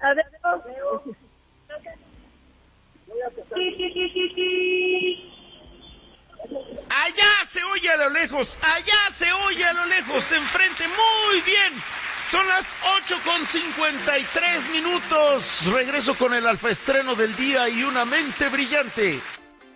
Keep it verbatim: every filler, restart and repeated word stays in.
Allá se oye a lo lejos, allá se oye a lo lejos, enfrente, muy bien. Son las ocho con cincuenta y tres minutos. Regreso con el alfaestreno del día y una mente brillante.